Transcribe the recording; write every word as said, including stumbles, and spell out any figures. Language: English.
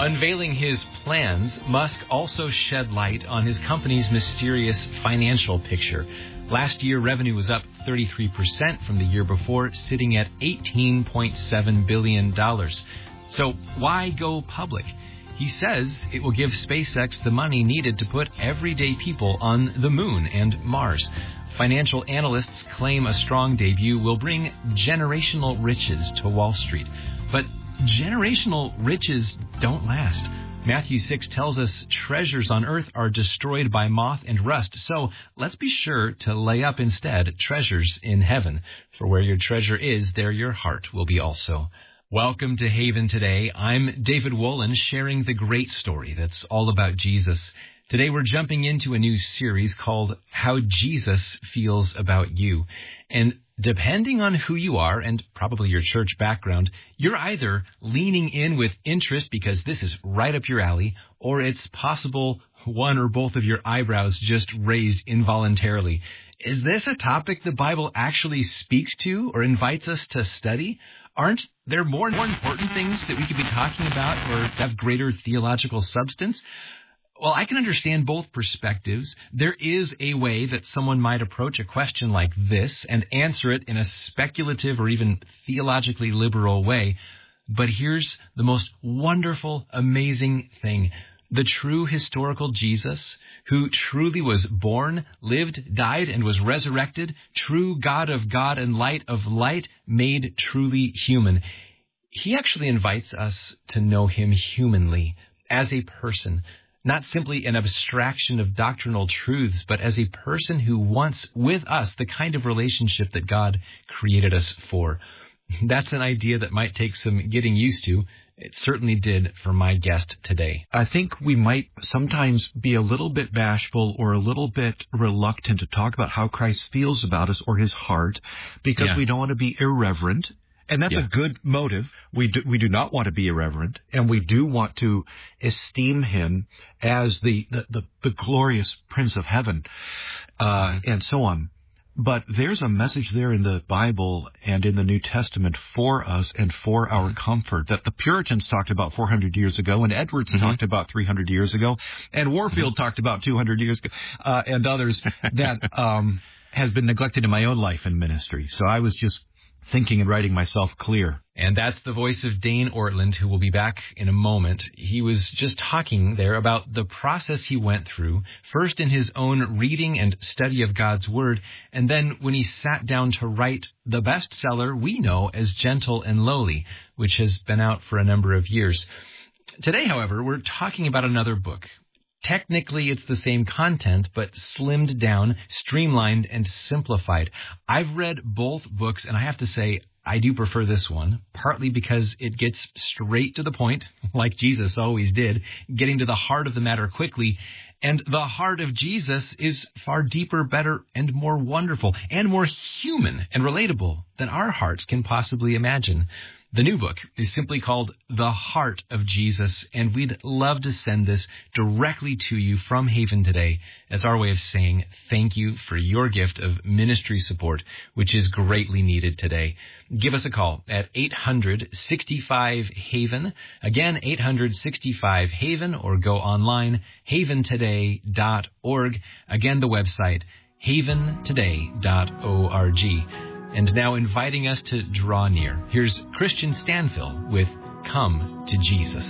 Unveiling his plans, Musk also shed light on his company's mysterious financial picture. Last year, revenue was up thirty-three percent from the year before, sitting at eighteen point seven billion dollars. So why go public? He says it will give SpaceX the money needed to put everyday people on the moon and Mars. Financial analysts claim a strong debut will bring generational riches to Wall Street. But generational riches don't last. Matthew six tells us treasures on earth are destroyed by moth and rust. So let's be sure to lay up instead treasures in heaven. For where your treasure is, there your heart will be also. Welcome to Haven Today. I'm David Wolin, sharing the great story that's all about Jesus. Today we're jumping into a new series called How Jesus Feels About You. And depending on who you are and probably your church background, you're either leaning in with interest because this is right up your alley, or it's possible one or both of your eyebrows just raised involuntarily. Is this a topic the Bible actually speaks to or invites us to study? Aren't there more, more important things that we could be talking about or have greater theological substance? Well, I can understand both perspectives. There is a way that someone might approach a question like this and answer it in a speculative or even theologically liberal way. But here's the most wonderful, amazing thing. The true historical Jesus, who truly was born, lived, died, and was resurrected, true God of God and light of light, made truly human. He actually invites us to know him humanly, as a person. Not simply an abstraction of doctrinal truths, but as a person who wants with us the kind of relationship that God created us for. That's an idea that might take some getting used to. It certainly did for my guest today. I think we might sometimes be a little bit bashful or a little bit reluctant to talk about how Christ feels about us or his heart because yeah. we don't want to be irreverent. And that's yeah. a good motive. We do, we do not want to be irreverent, and we do want to esteem him as the, the, the, the glorious Prince of Heaven, uh, mm-hmm. and so on. But there's a message there in the Bible and in the New Testament for us and for our comfort that the Puritans talked about four hundred years ago, and Edwards mm-hmm. talked about three hundred years ago, and Warfield mm-hmm. talked about two hundred years ago, uh, and others that um, has been neglected in my own life and ministry. So I was just thinking and writing myself clear. And that's the voice of Dane Ortland, who will be back in a moment. He was just talking there about the process he went through, first in his own reading and study of God's Word, and then when he sat down to write the bestseller we know as Gentle and Lowly, which has been out for a number of years. Today, however, we're talking about another book. Technically, it's the same content, but slimmed down, streamlined, and simplified. I've read both books, and I have to say, I do prefer this one, partly because it gets straight to the point, like Jesus always did, getting to the heart of the matter quickly. And the heart of Jesus is far deeper, better, and more wonderful, and more human and relatable than our hearts can possibly imagine. The new book is simply called The Heart of Jesus, and we'd love to send this directly to you from Haven Today as our way of saying thank you for your gift of ministry support, which is greatly needed today. Give us a call at eight hundred sixty-five HAVEN. Again, eight hundred sixty-five HAVEN, or go online, haven today dot org. Again, the website, haven today dot org. And now inviting us to draw near, here's Christian Stanfill with Come to Jesus.